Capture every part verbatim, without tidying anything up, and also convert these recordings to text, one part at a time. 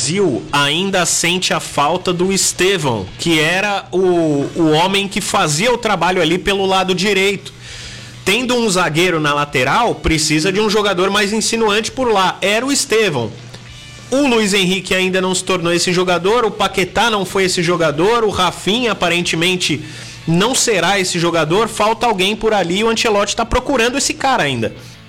Brasil ainda sente a falta do Estevão, que era o, o homem que fazia o trabalho ali pelo lado direito. Tendo um zagueiro na lateral, precisa de um jogador mais insinuante por lá. Era o Estevão. O Luiz Henrique ainda não se tornou esse jogador, o Paquetá não foi esse jogador, o Rafinha aparentemente não será esse jogador, falta alguém por ali e o Ancelotti está procurando esse cara ainda.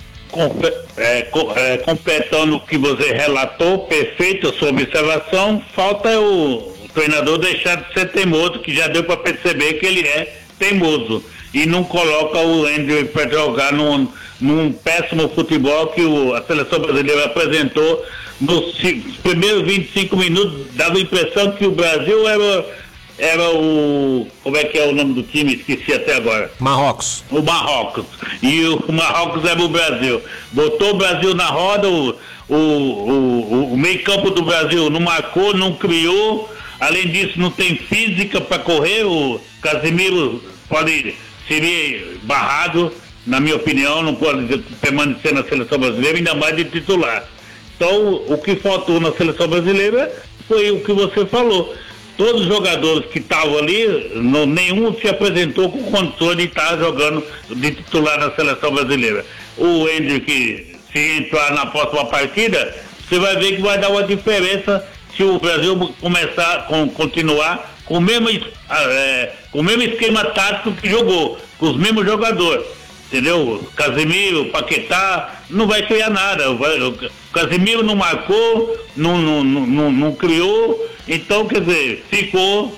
É, é, completando o que você relatou, perfeito a sua observação, falta o, o treinador deixar de ser teimoso, que já deu para perceber que ele é teimoso, e não coloca o Andrew para jogar num, num péssimo futebol que o, a seleção brasileira apresentou. Nos primeiros vinte e cinco minutos dava a impressão que o Brasil era, era o... como é que é o nome do time? Esqueci até agora. Marrocos. O Marrocos. E o Marrocos era o Brasil. Botou o Brasil na roda, o, o, o, o meio campo do Brasil não marcou, não criou. Além disso, não tem física para correr. O Casemiro pode ser barrado, na minha opinião, não pode permanecer na seleção brasileira, ainda mais de titular. Então, o que faltou na seleção brasileira foi o que você falou. Todos os jogadores que estavam ali, não, nenhum se apresentou com condições de estar jogando de titular na seleção brasileira. O Hendrick, se entrar na próxima partida, você vai ver que vai dar uma diferença se o Brasil começar, com, continuar com o mesmo, é, com o mesmo esquema tático que jogou, com os mesmos jogadores. Entendeu? Casemiro, Paquetá, não vai criar nada. O Casemiro não marcou, não, não, não, não criou, então, quer dizer, ficou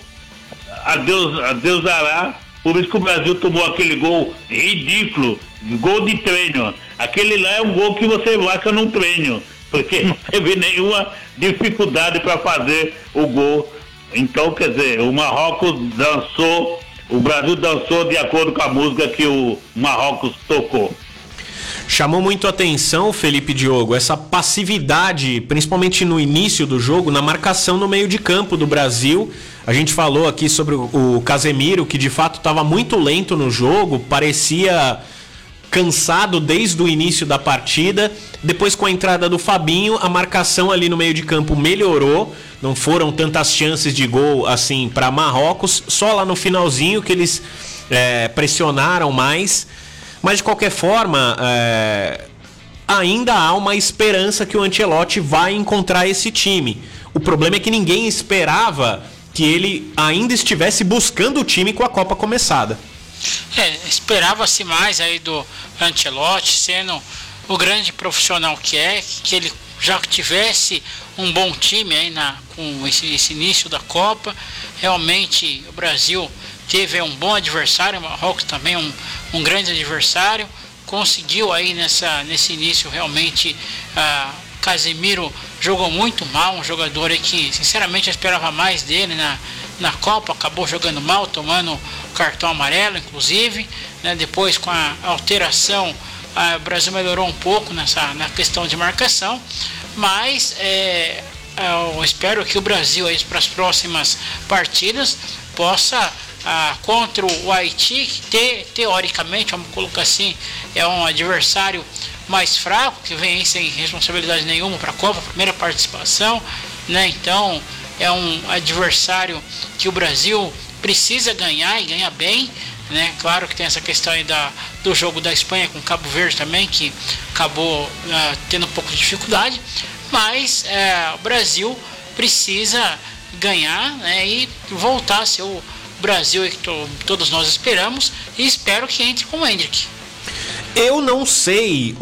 a Deus, a Deus dará. Por isso que o Brasil tomou aquele gol ridículo, gol de treino. Aquele lá é um gol que você marca num treino, porque não teve nenhuma dificuldade para fazer o gol. Então, quer dizer, o Marrocos dançou. O Brasil dançou de acordo com a música que o Marrocos tocou. Chamou muito a atenção, Felipe Diogo, essa passividade, principalmente no início do jogo, na marcação no meio de campo do Brasil. A gente falou aqui sobre o Casemiro, que de fato estava muito lento no jogo, parecia cansado desde o início da partida. Depois, com a entrada do Fabinho, a marcação ali no meio de campo melhorou. Não foram tantas chances de gol assim para Marrocos, só lá no finalzinho que eles é, pressionaram mais. Mas de qualquer forma, é, ainda há uma esperança que o Ancelotti vai encontrar esse time. O problema é que ninguém esperava que ele ainda estivesse buscando o time com a Copa começada. É, esperava-se mais aí do Ancelotti, sendo o grande profissional que é, que ele já tivesse um bom time aí na, com esse, esse início da Copa. Realmente o Brasil teve um bom adversário, o Marrocos também um, um grande adversário, conseguiu aí nessa, nesse início realmente. ah, Casemiro jogou muito mal, um jogador aí que sinceramente eu esperava mais dele na, na Copa, acabou jogando mal, tomando cartão amarelo inclusive, né? Depois com a alteração ah, o Brasil melhorou um pouco nessa, na questão de marcação, mas é, eu espero que o Brasil aí para as próximas partidas possa ah, contra o Haiti, que te, teoricamente, vamos colocar assim, é um adversário mais fraco, que vem sem responsabilidade nenhuma para a Copa, primeira participação, né? Então é um adversário que o Brasil precisa ganhar e ganhar bem, né? Claro que tem essa questão aí da, do jogo da Espanha com Cabo Verde também, que acabou uh, tendo um pouco de dificuldade, mas uh, o Brasil precisa ganhar, né? E voltar a ser o Brasil que to, todos nós esperamos, e espero que entre com o Hendrick. Eu não sei, o,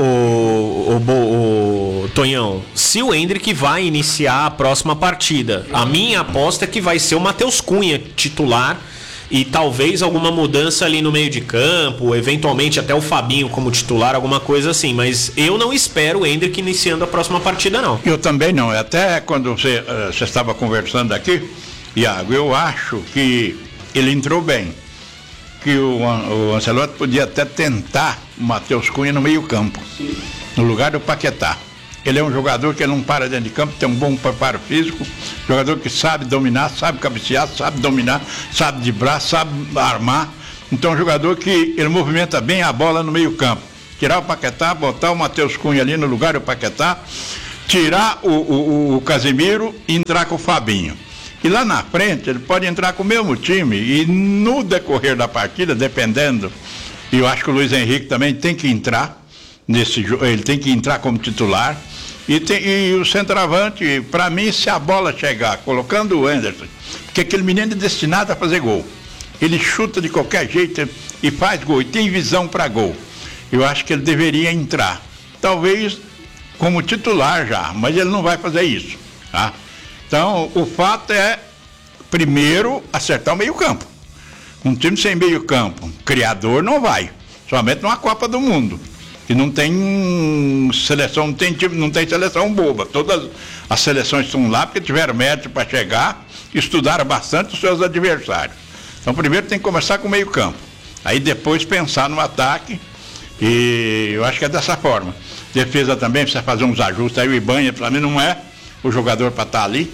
o, o Tonhão, se o Hendrick vai iniciar a próxima partida. A minha aposta é que vai ser o Matheus Cunha titular e talvez alguma mudança ali no meio de campo, eventualmente até o Fabinho como titular, alguma coisa assim. Mas eu não espero o Hendrick iniciando a próxima partida, não. Eu também não. Até quando você, uh, você estava conversando aqui, Iago, eu acho que ele entrou bem. Que o, o Ancelotti podia até tentar o Matheus Cunha no meio campo, no lugar do Paquetá. Ele é um jogador que não para dentro de campo, tem um bom preparo físico, jogador que sabe dominar, sabe cabecear, sabe dominar, sabe driblar, sabe armar. Então é um jogador que ele movimenta bem a bola no meio campo. Tirar o Paquetá, botar o Matheus Cunha ali no lugar do Paquetá, tirar o, o, o Casemiro e entrar com o Fabinho. E lá na frente ele pode entrar com o mesmo time e no decorrer da partida, dependendo, e eu acho que o Luiz Henrique também tem que entrar nesse jogo, ele tem que entrar como titular. E, tem, e o centroavante, para mim, se a bola chegar, colocando o Anderson, porque aquele menino é destinado a fazer gol. Ele chuta de qualquer jeito e faz gol, e tem visão para gol. Eu acho que ele deveria entrar. Talvez como titular já, mas ele não vai fazer isso. Tá? Então, o fato é, primeiro, acertar o meio-campo. Um time sem meio-campo, criador, não vai. Somente numa Copa do Mundo. Que não tem seleção, não tem, time, não tem seleção boba. Todas as seleções estão lá porque tiveram mérito para chegar, estudaram bastante os seus adversários. Então, primeiro tem que começar com o meio-campo. Aí depois pensar no ataque. E eu acho que é dessa forma. Defesa também precisa fazer uns ajustes. Aí o Ibanha, para mim, não é o jogador para estar ali.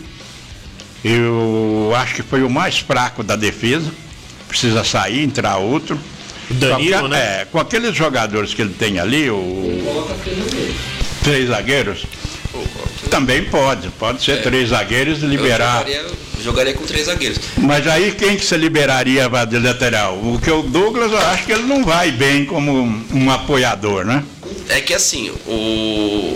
Eu acho que foi o mais fraco da defesa. Precisa sair, entrar outro. Danilo, com, né? É, com aqueles jogadores que ele tem ali, o três zagueiros, também pode. Pode ser é. três zagueiros e liberar. Eu jogaria, jogaria com três zagueiros. Mas aí quem que você liberaria de lateral? O que o Douglas, eu acho que ele não vai bem como um, um apoiador, né? É que assim, o,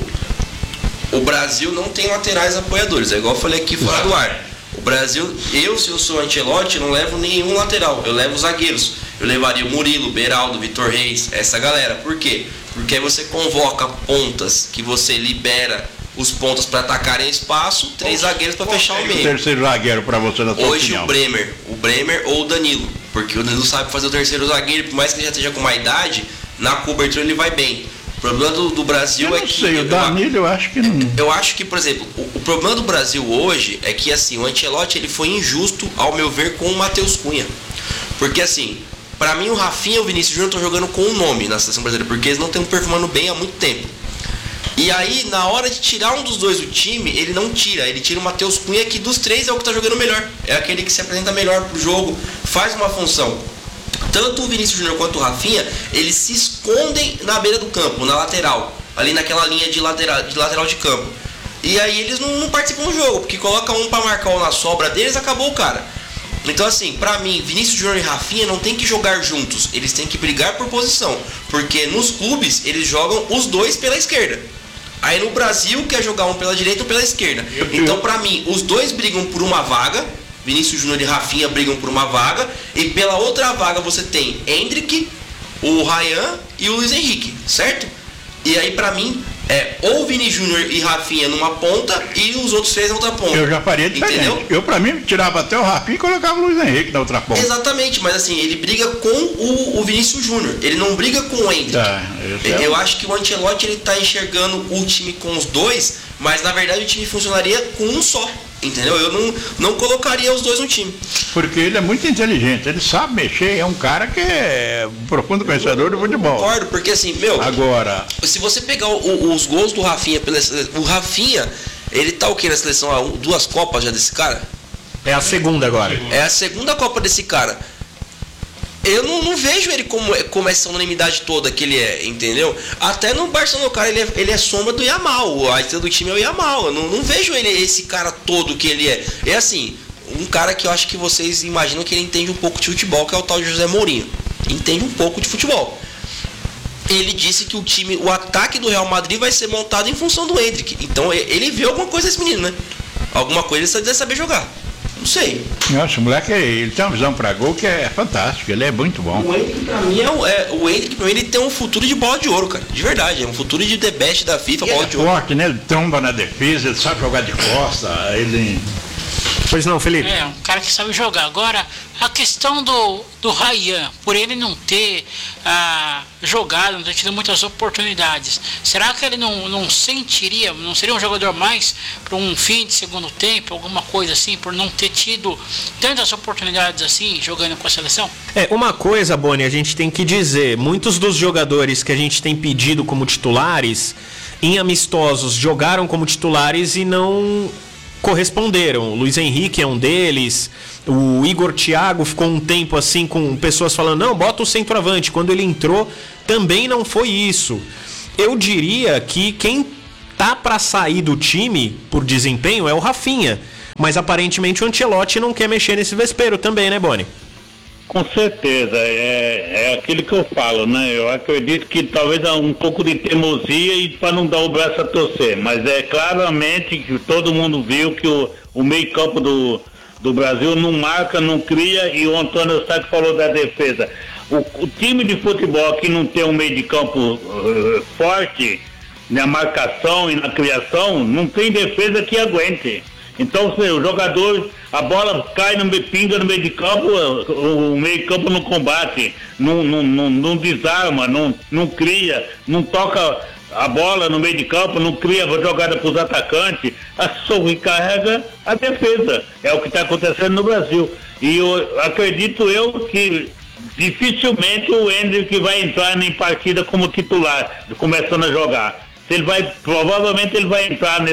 o Brasil não tem laterais apoiadores, é igual eu falei aqui fora do ar. O Brasil, eu, se eu sou Ancelotti, não levo nenhum lateral, eu levo zagueiros. Eu levaria o Murilo, o Beraldo, o Vitor Reis, essa galera. Por quê? Porque aí você convoca pontas, que você libera os pontas para atacarem espaço, três zagueiros para fechar o meio. O terceiro zagueiro para você, na sua Hoje opinião? o Bremer, o Bremer ou o Danilo, porque o Danilo sabe fazer o terceiro zagueiro, por mais que ele já esteja com uma idade, na cobertura ele vai bem. O problema do, do Brasil eu é não que... sei, o Danilo eu acho que não... Eu acho que, por exemplo, o, o problema do Brasil hoje é que, assim, o Ancelotti ele foi injusto, ao meu ver, com o Matheus Cunha. Porque, assim, pra mim o Rafinha e o Vinícius Júnior estão jogando com o nome na seleção brasileira, porque eles não estão performando bem há muito tempo. E aí, na hora de tirar um dos dois do time, ele não tira, ele tira o Matheus Cunha, que dos três é o que tá jogando melhor. É aquele que se apresenta melhor pro jogo, faz uma função. Tanto o Vinícius Júnior quanto o Rafinha, eles se escondem na beira do campo, na lateral, ali naquela linha de lateral de, lateral de campo. E aí eles não, não participam do jogo, porque coloca um para marcar ou na sobra deles, acabou o cara. Então, assim, pra mim, Vinícius Júnior e Rafinha não tem que jogar juntos, eles têm que brigar por posição, porque nos clubes eles jogam os dois pela esquerda. Aí no Brasil quer jogar um pela direita ou pela esquerda. Então, pra mim, os dois brigam por uma vaga, Vinícius Júnior e Rafinha brigam por uma vaga, e pela outra vaga você tem Endrick, o Ryan e o Luiz Henrique, certo? E aí, pra mim, é ou Vini Júnior e Rafinha numa ponta e os outros três na outra ponta. Eu já faria diferente. Entendeu? Eu, pra mim, tirava até o Rafinha e colocava o Luiz Henrique na outra ponta. Exatamente, mas assim, ele briga com o, o Vinícius Júnior, ele não briga com o Endrick. Tá, eu, eu acho que o Ancelotti, ele tá enxergando o time com os dois, mas na verdade o time funcionaria com um só. Entendeu? Eu não, não colocaria os dois no time. Porque ele é muito inteligente, ele sabe mexer, é um cara que é um profundo conhecedor de futebol. Concordo, porque assim, meu... Agora... Se você pegar o, o, os gols do Rafinha, pela, o Rafinha, ele tá o que na seleção? Ah, duas Copas já desse cara? É a segunda agora. É a segunda Copa desse cara. Eu não, não vejo ele como, como essa unanimidade toda que ele é, entendeu? Até no Barcelona, o cara, ele é, ele é sombra do Yamal, a estrela do time é o Yamal. Eu não, não vejo ele, esse cara todo que ele é. É assim, um cara que eu acho que vocês imaginam que ele entende um pouco de futebol, que é o tal de José Mourinho. Entende um pouco de futebol. Ele disse que o time, o ataque do Real Madrid vai ser montado em função do Endrick. Então ele vê alguma coisa desse menino, né? Alguma coisa ele deve saber jogar. Não sei. Nossa, o moleque, ele tem uma visão pra gol que é fantástica, ele é muito bom. O Endrick pra mim é, é o Endrick pra mim ele tem um futuro de bola de ouro, cara. De verdade, é um futuro de The Best da FIFA, e bola ele de é ouro. forte, né? Ele tromba na defesa, ele sabe jogar de costa, ele... Pois não, Felipe? É, um cara que sabe jogar. Agora, a questão do, do Ryan, por ele não ter ah, jogado, não ter tido muitas oportunidades, será que ele não, não sentiria, não seria um jogador mais para um fim de segundo tempo, alguma coisa assim, por não ter tido tantas oportunidades assim, jogando com a seleção? É, uma coisa, Boni, a gente tem que dizer, muitos dos jogadores que a gente tem pedido como titulares, em amistosos, jogaram como titulares e não... corresponderam. O Luiz Henrique é um deles, o Igor Thiago ficou um tempo assim com pessoas falando, não, bota o centroavante. Quando ele entrou, também não foi isso. Eu diria que quem tá para sair do time por desempenho é o Rafinha. Mas aparentemente o Ancelotti não quer mexer nesse vespeiro também, né, Boni? Com certeza, é, é aquilo que eu falo, né? Eu acredito que talvez há um pouco de teimosia e para não dar o braço a torcer, mas é claramente que todo mundo viu que o, o meio campo do, do Brasil não marca, não cria, e o Antônio Eustáquio falou da defesa. O, o time de futebol que não tem um meio de campo uh, forte na marcação e na criação, não tem defesa que aguente. Então, se o jogador, a bola cai no meio, pinga no meio de campo, o, o meio de campo não combate, não, não, não, não desarma, não, não cria, não toca a bola no meio de campo, não cria jogada para os atacantes, sobrecarrega a defesa. É o que está acontecendo no Brasil. E eu acredito eu que dificilmente o Endrick vai entrar em partida como titular, começando a jogar. Ele vai, provavelmente ele vai entrar